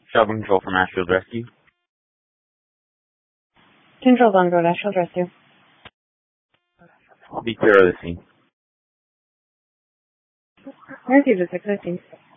Shotgun Control from Ashfield Rescue. Control on Road, Ashfield Rescue. Be clear of the scene. Rescue to 615.